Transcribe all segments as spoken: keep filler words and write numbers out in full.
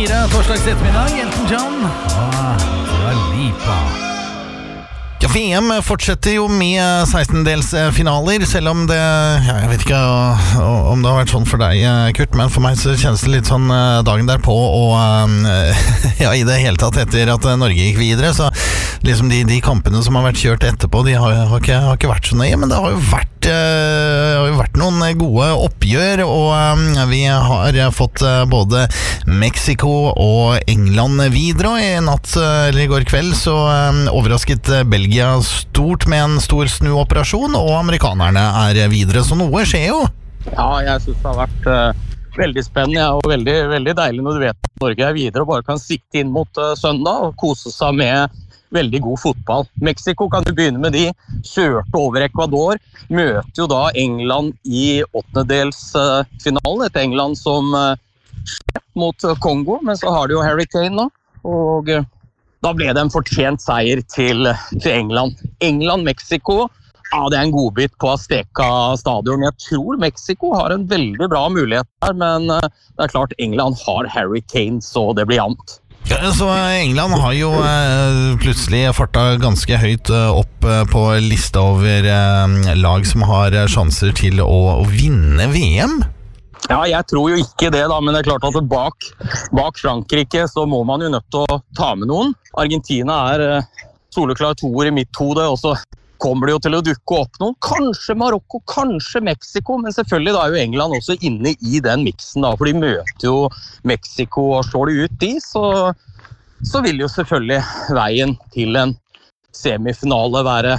fire torsdags ettermiddag. Elton John og Dua Lipa. Ja, V M fortsetter jo med sekstendelsfinaler, selv om det, ja, jeg vet ikke om det har vært sånn for deg, Kurt, men for meg så kjennes det litt sånn dagen derpå, og ja, i det hele tatt etter at Norge gikk videre, så liksom de, de kampene som har vært kjørt etterpå, de har, har, ikke, har ikke vært så nøye, men det har jo vært, uh, har jo vært noen gode oppgjør, og um, vi har fått uh, både Mexico og England videre, og i natt, uh, eller i går kveld, så um, overrasket Belgia stort med en stor snuoperasjon, og amerikanerne er videre, så noe skjer jo. Ja, jeg synes det har vært uh, veldig spennende, og veldig, veldig deilig når du vet at Norge er videre og bare kan sikte inn mot uh, søndag og kose seg med veldig god fotball. Mexico kan du begynne med de, kjørte over Ecuador, møter jo da England i åttendedelsfinalen, et England som uh, slett mot Kongo, men så har de jo Harry Kane nå, og uh, da ble det en fortjent seier til, til England. England-Mexico, ja, det er en godbit på Azteca stadion. Jeg tror Mexico har en veldig bra mulighet her, men uh, det er klart England har Harry Kane, så det blir jevnt. Ja, så England har jo eh, plutselig farta ganske høyt eh, opp eh, på lista over eh, lag som har eh, sjanser til å, å vinne V M. Ja, jeg tror jo ikke det da, men det er klart at bak, bak Frankrike så må man jo nødt til å ta med noen. Argentina er eh, soleklar toer i mitt hode, og så kommer det jo til å dukke opp noen. Kanskje Marokko, kanskje Mexico, men selvfølgelig da er jo England også inne i den miksen da, for de møter jo Mexico og slår de ut de, så, så vil jo selvfølgelig veien til en semifinale være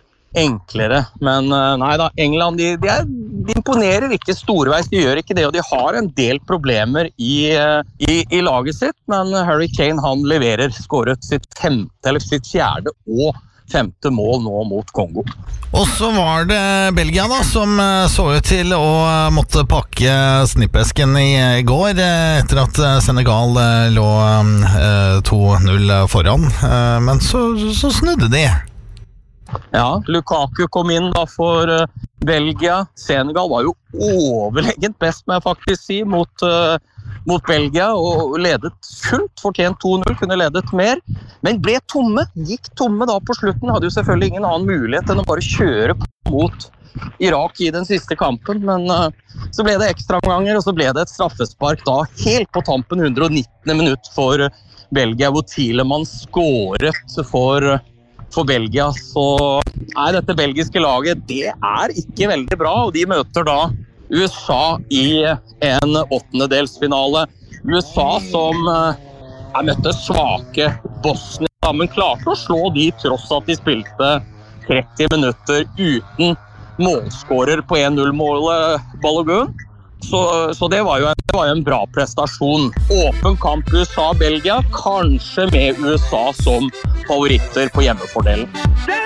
enklere. Men nei da, England, de, de, er, de imponerer ikke storveis, de gjør ikke det, og de har en del problemer i, i, i laget sitt, men Harry Kane, han leverer, skåret sitt femte, eller sitt fjerde og femte mål nå mot Kongo. Og så var det Belgia da, som så ut til å måtte pakke snippesken i går, etter at Senegal lå to null foran, men så, så snudde de. Ja, Lukaku kom inn da for Belgia. Senegal var jo overlegent best, må jeg faktisk si, mot, uh, mot Belgia, og ledet fullt fortjent to null, kunne ledet mer, men ble tomme, gikk tomme da på slutten, hadde jo selvfølgelig ingen annen mulighet enn å bare kjøre mot Irak i den siste kampen, men uh, så ble det ekstraomganger, og så ble det et straffespark da, helt på tampen, hundre og nittende minutt for Belgia, hvor Thielemann skåret for for Belgia, så er dette belgiske laget, det er ikke veldig bra, og de møter da U S A i en åttendedelsfinale. U S A som er møtte svake Bosnia, men klarte å slå de tross at de spilte tretti minutter uten målskårer på en null-målet Balogun. Så, så det, var jo en, det var jo en bra prestasjon. Åpen kamp U S A-Belgia, kanskje med U S A som favoritter på hjemmefordelen.